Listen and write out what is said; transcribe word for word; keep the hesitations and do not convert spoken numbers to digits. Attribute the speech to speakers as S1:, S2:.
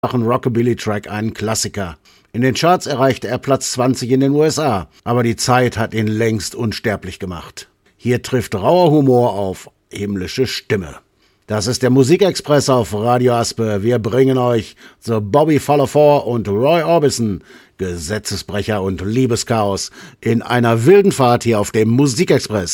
S1: Rockabilly-Track einen Klassiker. In den Charts erreichte er Platz zwanzig in den U S A, aber die Zeit hat ihn längst unsterblich gemacht. Hier trifft rauer Humor auf himmlische Stimme. Das ist der Musikexpress auf Radio Aspe. Wir bringen euch The Bobby Fallafore und Roy Orbison, Gesetzesbrecher und Liebeschaos, in einer wilden Fahrt hier auf dem Musikexpress.